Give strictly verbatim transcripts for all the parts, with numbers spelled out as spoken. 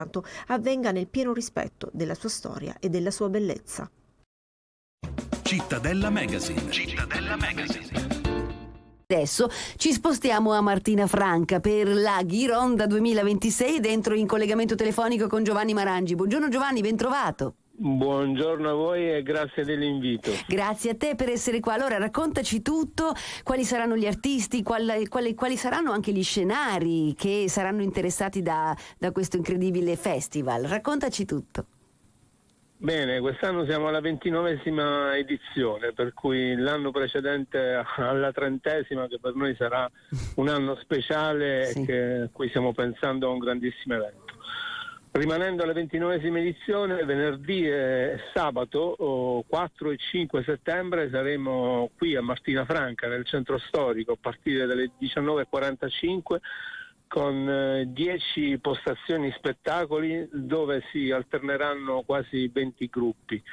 avvenga nel pieno rispetto della sua storia e della sua bellezza. Cittadella Magazine. Cittadella Magazine. Adesso ci spostiamo a Martina Franca per la Ghironda duemilaventisei, dentro in collegamento telefonico con Giovanni Marangi. Buongiorno Giovanni, ben trovato. Buongiorno a voi e grazie dell'invito. Grazie a te per essere qua. Allora raccontaci tutto, quali saranno gli artisti, quali, quali, quali saranno anche gli scenari che saranno interessati da, da questo incredibile festival. Raccontaci tutto. Bene, quest'anno siamo alla ventinovesima edizione, per cui l'anno precedente alla trentesima, che per noi sarà un anno speciale Sì. e che, a cui stiamo pensando a un grandissimo evento. Rimanendo alla ventinovesima edizione, venerdì e sabato quattro e cinque settembre saremo qui a Martina Franca, nel centro storico, a partire dalle diciannove e quarantacinque, con dieci postazioni spettacoli dove si alterneranno quasi venti gruppi.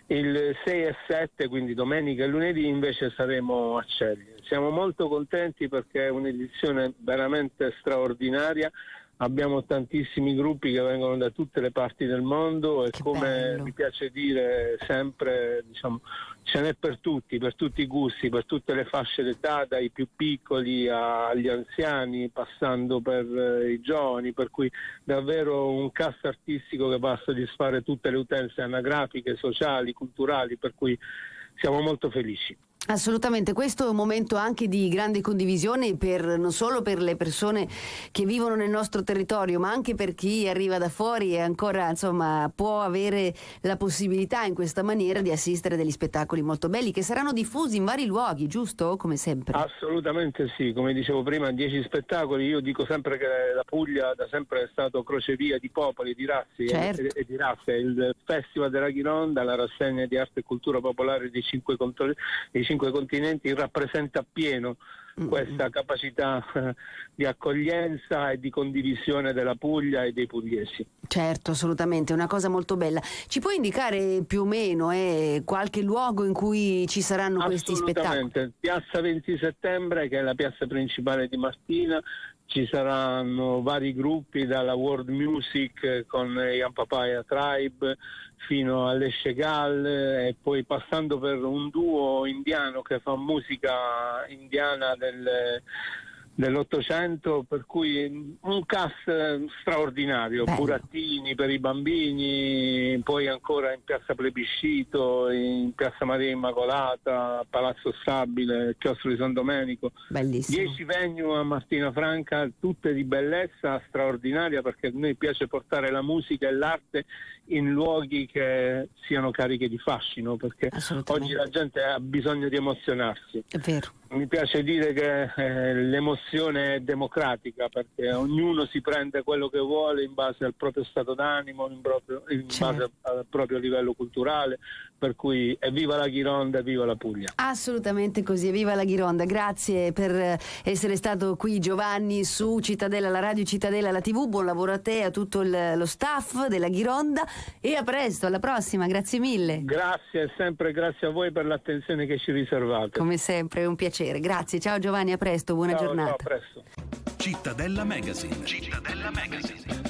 Il sei e sette, quindi domenica e lunedì, invece saremo a Ceglie. Siamo molto contenti perché è un'edizione veramente straordinaria. Abbiamo tantissimi gruppi che vengono da tutte le parti del mondo e Che come bello. mi piace dire sempre, diciamo, ce n'è per tutti, per tutti i gusti, per tutte le fasce d'età, dai più piccoli agli anziani, passando per eh, i giovani, per cui davvero un cast artistico che va a soddisfare tutte le utenze anagrafiche, sociali, culturali, per cui siamo molto felici. Assolutamente, questo è un momento anche di grande condivisione per, non solo per le persone che vivono nel nostro territorio, ma anche per chi arriva da fuori e ancora insomma può avere la possibilità in questa maniera di assistere a degli spettacoli molto belli che saranno diffusi in vari luoghi, giusto? Come sempre. Assolutamente sì, come dicevo prima, dieci spettacoli. Io dico sempre che la Puglia da sempre è stato crocevia di popoli, di razze Certo. e, e di razze. Il Festival della Ghironda, la rassegna di arte e cultura popolare dei cinque, contro- dei cinque continenti, rappresenta appieno questa capacità eh, di accoglienza e di condivisione della Puglia e dei pugliesi. Certo, assolutamente, è una cosa molto bella. Ci puoi indicare più o meno eh, qualche luogo in cui ci saranno questi spettacoli? Assolutamente, piazza venti settembre, che è la piazza principale di Martina. Ci saranno vari gruppi, dalla World Music con Ian Papaya Tribe fino alle Shegal, e poi passando per un duo indiano che fa musica indiana del, dell'Ottocento, per cui un cast straordinario. Bello. Burattini per i bambini, poi ancora in piazza Plebiscito, in piazza Maria Immacolata, Palazzo Stabile, Chiostro di San Domenico. Bellissimo. Dieci venue a Martina Franca, tutte di bellezza straordinaria, perché a noi piace portare la musica e l'arte in luoghi che siano carichi di fascino, perché oggi la gente ha bisogno di emozionarsi. È vero. Mi piace dire che eh, l'emozione è democratica, perché ognuno si prende quello che vuole in base al proprio stato d'animo, in, proprio, in Certo. base al proprio livello culturale, per cui evviva la Ghironda, evviva la Puglia. Assolutamente così, viva la Ghironda. Grazie per essere stato qui Giovanni su Cittadella, la radio Cittadella, la tivù. Buon lavoro a te e a tutto il, lo staff della Ghironda e a presto, alla prossima, grazie mille. Grazie, sempre grazie a voi per l'attenzione che ci riservate. Come sempre è un piacere, grazie, ciao Giovanni, a presto, buona Ciao, giornata. ciao, a presto. Cittadella Magazine. Cittadella Magazine.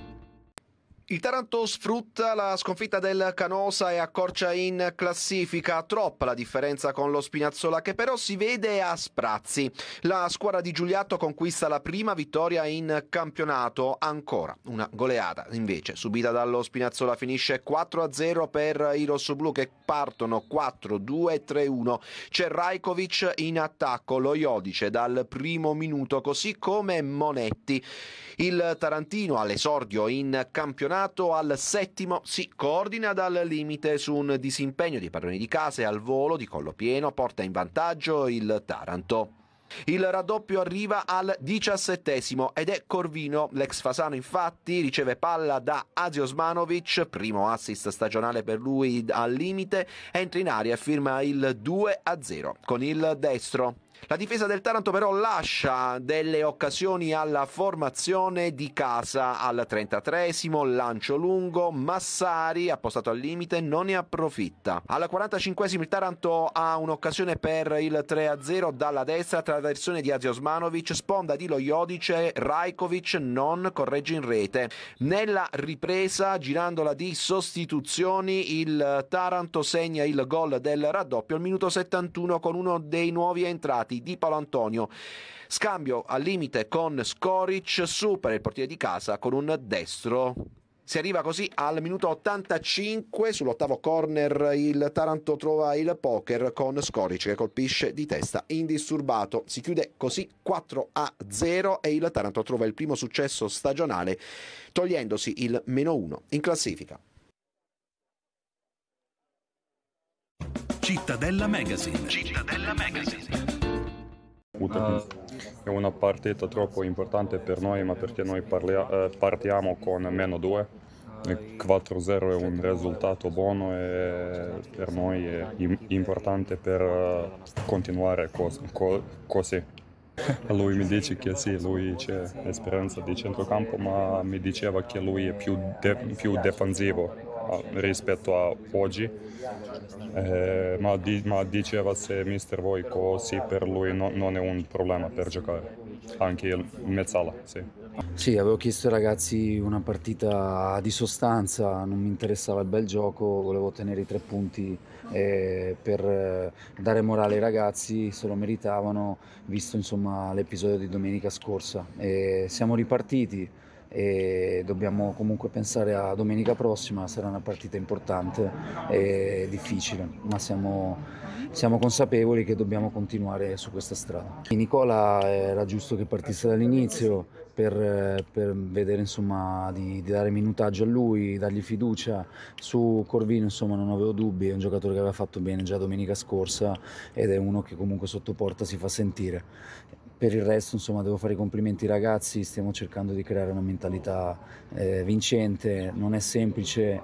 Il Taranto sfrutta la sconfitta del Canosa e accorcia in classifica. Troppa la differenza con lo Spinazzola, che però si vede a sprazzi. La squadra di Giuliatto conquista la prima vittoria in campionato. Ancora una goleata invece subita dallo Spinazzola, finisce quattro a zero per i rossoblù, che partono quattro due tre uno. C'è Rajkovic in attacco, lo Iodice dal primo minuto, così come Monetti. Il tarantino all'esordio in campionato, al settimo si coordina dal limite su un disimpegno dei padroni di casa e al volo di collo pieno porta in vantaggio il Taranto. Il raddoppio arriva al diciassettesimo ed è Corvino. L'ex Fasano infatti riceve palla da Azio Osmanovic, primo assist stagionale per lui al limite, entra in aria e firma il due a zero con il destro. La difesa del Taranto però lascia delle occasioni alla formazione di casa. Al trentatreesimo, lancio lungo, Massari appostato al limite, non ne approfitta. Al quarantacinquesimo il Taranto ha un'occasione per il tre a zero dalla destra, traversione di Azi Osmanovic, sponda di Lojodice, Rajkovic non corregge in rete. Nella ripresa, girandola di sostituzioni, il Taranto segna il gol del raddoppio al minuto settantuno con uno dei nuovi entrati, Di Paolo Antonio. Scambio al limite con Skoric, supera il portiere di casa con un destro. Si arriva così al minuto ottantacinque, sull'ottavo corner il Taranto trova il poker con Skoric che colpisce di testa indisturbato. Si chiude così quattro a zero e il Taranto trova il primo successo stagionale, togliendosi il meno uno in classifica. Cittadella Magazine. Cittadella Magazine. È una partita troppo importante per noi, ma perché noi parlia- eh, partiamo con meno due. quattro a zero è un risultato buono e per noi è im- importante per uh, continuare cos- co- così. Lui mi dice che sì, lui c'è esperienza di centrocampo, ma mi diceva che lui è più, de- più difensivo uh, rispetto a oggi. Eh, ma, di- ma diceva se mister Vojko sì, per lui no- non è un problema per giocare, anche il mezzala, sì. Sì, avevo chiesto ai ragazzi una partita di sostanza, non mi interessava il bel gioco, volevo ottenere i tre punti eh, per eh, dare morale ai ragazzi, se lo meritavano, visto insomma l'episodio di domenica scorsa. E siamo ripartiti e dobbiamo comunque pensare a domenica prossima, sarà una partita importante e difficile, ma siamo, siamo consapevoli che dobbiamo continuare su questa strada. Nicola era giusto che partisse dall'inizio per, per vedere insomma di, di dare minutaggio a lui, dargli fiducia. Su Corvino insomma non avevo dubbi, è un giocatore che aveva fatto bene già domenica scorsa ed è uno che comunque sotto porta si fa sentire. Per il resto insomma devo fare i complimenti ai ragazzi, stiamo cercando di creare una mentalità eh, vincente, non è semplice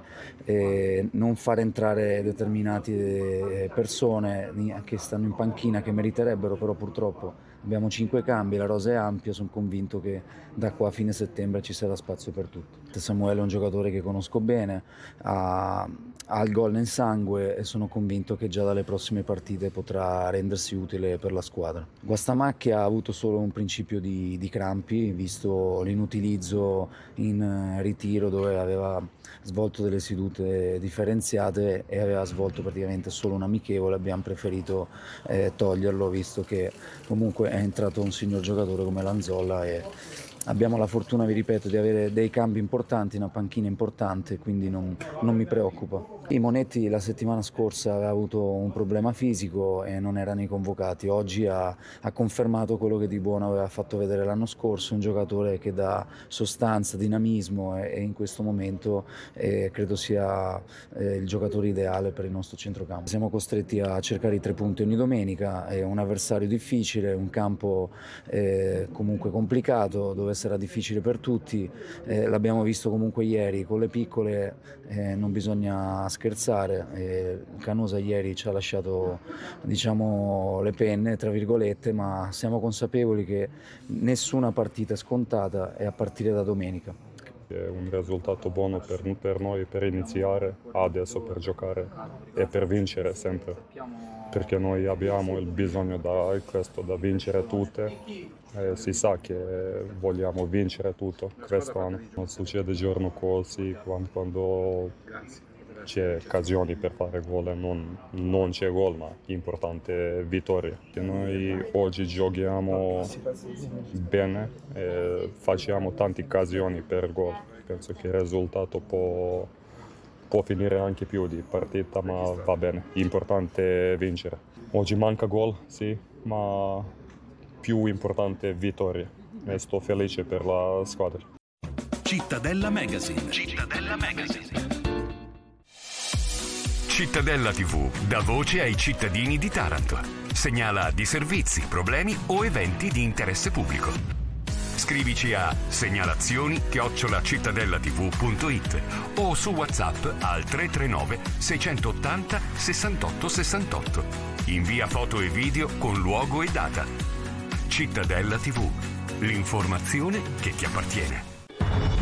eh, non far entrare determinate persone che stanno in panchina che meriterebbero, però purtroppo abbiamo cinque cambi, la rosa è ampia, sono convinto che da qua a fine settembre ci sarà spazio per tutti. Samuele è un giocatore che conosco bene, ha, ha il gol nel sangue e sono convinto che già dalle prossime partite potrà rendersi utile per la squadra. Guastamacchi ha avuto solo un principio di, di crampi, visto l'inutilizzo in ritiro dove aveva svolto delle sedute differenziate e aveva svolto praticamente solo un amichevole. Abbiamo preferito eh, toglierlo, visto che comunque è entrato un signor giocatore come Lanzolla e abbiamo la fortuna, vi ripeto, di avere dei cambi importanti, una panchina importante, quindi non, non mi preoccupa. I Monetti la settimana scorsa aveva avuto un problema fisico e non era nei convocati. Oggi ha, ha confermato quello che di buono aveva fatto vedere l'anno scorso, un giocatore che dà sostanza, dinamismo e, e in questo momento eh, credo sia eh, il giocatore ideale per il nostro centrocampo. Siamo costretti a cercare i tre punti ogni domenica, è un avversario difficile, un campo eh, comunque complicato, dove sarà difficile per tutti, eh, l'abbiamo visto comunque ieri, con le piccole eh, non bisogna scherzare, eh, Canosa ieri ci ha lasciato diciamo le penne tra virgolette, ma siamo consapevoli che nessuna partita è scontata e a partire da domenica. È un risultato buono per, per noi per iniziare adesso, per giocare e per vincere sempre, perché noi abbiamo il bisogno da questo, da vincere tutte. Eh, si sa che vogliamo vincere tutto quest'anno. Non succede giorno così quando, quando c'è occasioni per fare gol, non, non c'è gol, ma l'importante è vittoria. Noi oggi giochiamo bene e facciamo tante occasioni per gol. Penso che il risultato può, può finire anche più di partita, ma va bene. L'importante è vincere. Oggi manca gol, sì, ma più importante è vittoria e sto felice per la squadra. Cittadella Magazine. Cittadella Magazine. Cittadella tivù dà voce ai cittadini di Taranto. Segnala disservizi, problemi o eventi di interesse pubblico. Scrivici a segnalazioni chiocciola cittadellatv punto it o su WhatsApp al tre tre nove sei otto zero sessantotto sessantotto. Invia foto e video con luogo e data. Cittadella tivù, l'informazione che ti appartiene.